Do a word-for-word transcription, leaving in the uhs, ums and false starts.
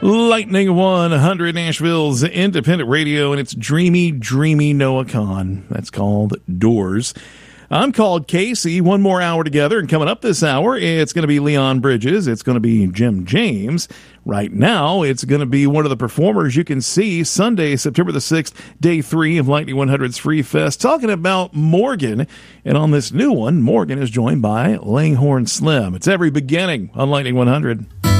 Lightning one hundred, Nashville's independent radio, and it's Dreamy, Dreamy Noah Kahan. That's called Doors. I'm called Casey. One more hour together, and coming up this hour, it's going to be Leon Bridges. It's going to be Jim James. Right now, it's going to be one of the performers you can see Sunday, September the sixth, day three of Lightning one hundred's Free Fest, talking about Morgan. And on this new one, Morgan is joined by Langhorne Slim. It's every beginning on Lightning one hundred.